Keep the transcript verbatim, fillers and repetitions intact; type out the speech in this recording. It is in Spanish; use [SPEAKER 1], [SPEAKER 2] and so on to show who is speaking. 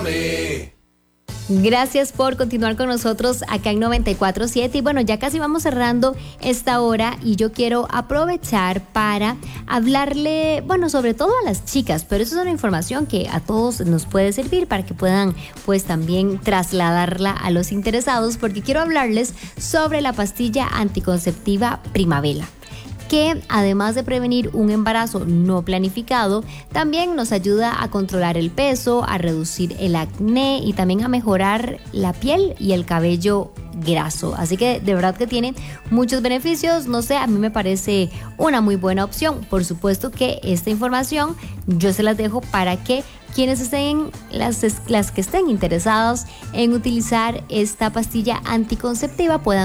[SPEAKER 1] Llámame.
[SPEAKER 2] Gracias por continuar con nosotros acá en noventa y cuatro punto siete. Y bueno, ya casi vamos cerrando esta hora y yo quiero aprovechar para hablarle, bueno, sobre todo a las chicas, pero eso es una información que a todos nos puede servir para que puedan pues también trasladarla a los interesados, porque quiero hablarles sobre la pastilla anticonceptiva Primavela, que además de prevenir un embarazo no planificado, también nos ayuda a controlar el peso, a reducir el acné y también a mejorar la piel y el cabello graso. Así que de verdad que tiene muchos beneficios. No sé, a mí me parece una muy buena opción. Por supuesto que esta información yo se las dejo para que quienes estén, las, las que estén interesados en utilizar esta pastilla anticonceptiva puedan